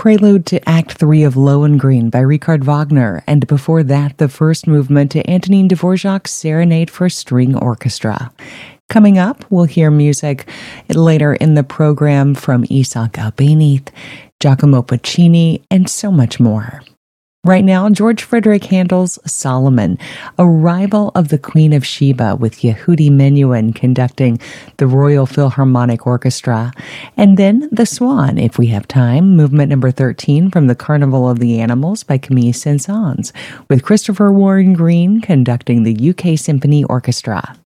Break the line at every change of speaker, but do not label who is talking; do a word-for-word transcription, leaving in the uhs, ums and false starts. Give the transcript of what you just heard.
Prelude to Act Three of Lohengrin by Richard Wagner, and before that, the first movement to Antonin Dvorak's Serenade for String Orchestra. Coming up, we'll hear music later in the program from Isaac Albéniz, Giacomo Puccini, and so much more. Right now, George Frederick Handel's Solomon, Arrival of the Queen of Sheba with Yehudi Menuhin conducting the Royal Philharmonic Orchestra, and then The Swan, if we have time, movement number thirteen from the Carnival of the Animals by Camille Saint-Saëns, with Christopher Warren Green conducting the U K Symphony Orchestra.